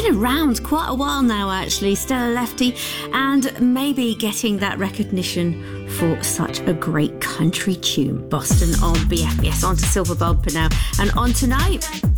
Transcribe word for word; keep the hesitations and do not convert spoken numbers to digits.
been around quite a while now, actually, Stella Lefty, and maybe getting that recognition for such a great country tune. Boston on B F B S. On to Silver Bumper now, and on tonight,